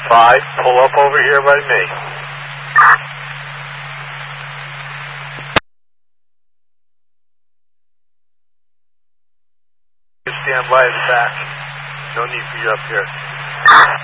5, pull up over here by me. Stand by the back. No need for you up here.